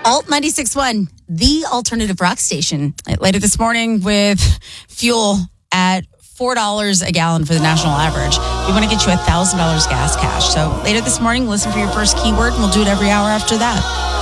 Alt 96.1, the alternative rock station. Later this morning with fuel at $4 a gallon for the national average. We want to get you $1,000 gas cash. So later this morning, listen for your first keyword, and we'll do it every hour after that.